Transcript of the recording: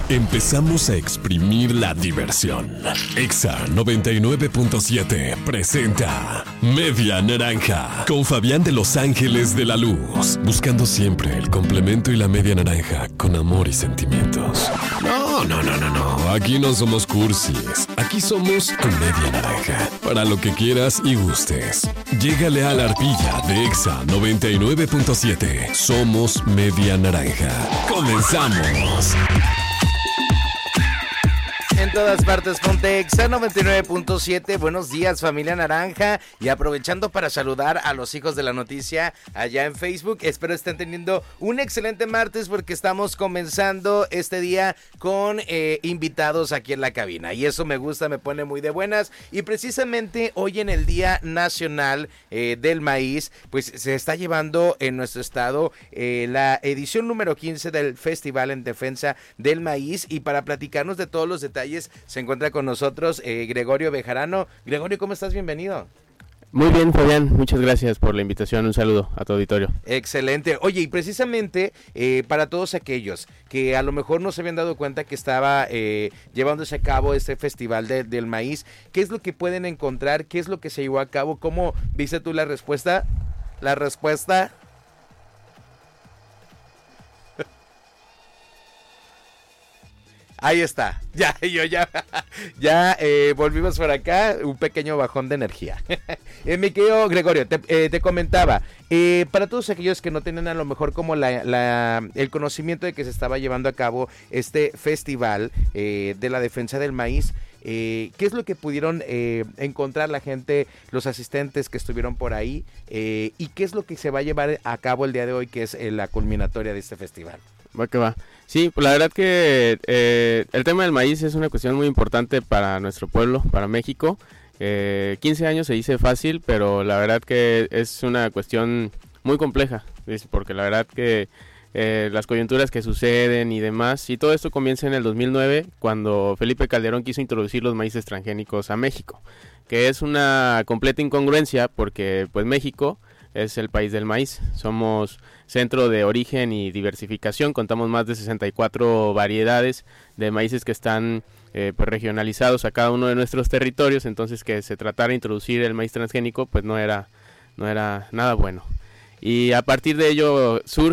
Empezamos a exprimir la diversión. Exa 99.7 presenta Media Naranja con Fabián de Los Ángeles de la Luz, buscando siempre el complemento y la media naranja con amor y sentimientos. No. Aquí no somos cursis. Aquí somos tu media naranja. Para lo que quieras y gustes. Llégale a la arpilla de Exa 99.7. Somos Media Naranja. ¡Comenzamos! En todas partes, ponte Exa 99.7. Buenos días, familia naranja. Y aprovechando para saludar a los hijos de la noticia allá en Facebook. Espero estén teniendo un excelente martes porque estamos comenzando este día con invitados aquí en la cabina. Y eso me gusta, me pone muy de buenas. Y precisamente hoy en el Día Nacional del Maíz, pues se está llevando en nuestro estado la edición número 15 del Festival en Defensa del Maíz. Y para platicarnos de todos los detalles se encuentra con nosotros Gregorio Bejarano. Gregorio, ¿cómo estás? Bienvenido. Muy bien, Fabián, muchas gracias por la invitación, un saludo a tu auditorio. Excelente. Oye, y precisamente para todos aquellos que a lo mejor no se habían dado cuenta que estaba llevándose a cabo este festival del maíz, ¿qué es lo que pueden encontrar? ¿Qué es lo que se llevó a cabo? ¿Cómo viste tú la respuesta? La respuesta... Ahí está, ya volvimos por acá, un pequeño bajón de energía. Mi querido Gregorio, te comentaba, para todos aquellos que no tienen a lo mejor como el conocimiento de que se estaba llevando a cabo este festival de la defensa del maíz, ¿qué es lo que pudieron encontrar la gente, los asistentes que estuvieron por ahí, y qué es lo que se va a llevar a cabo el día de hoy, que es la culminatoria de este festival? Va que va. Sí, pues la verdad que el tema del maíz es una cuestión muy importante para nuestro pueblo, para México. 15 años se dice fácil, pero la verdad que es una cuestión muy compleja, porque la verdad que las coyunturas que suceden y demás, y todo esto comienza en el 2009, cuando Felipe Calderón quiso introducir los maíces transgénicos a México, que es una completa incongruencia, porque pues México es el país del maíz, somos centro de origen y diversificación, contamos más de 64 variedades de maíces que están pues regionalizados a cada uno de nuestros territorios, entonces que se tratara de introducir el maíz transgénico pues no era nada bueno. Y a partir de ello surge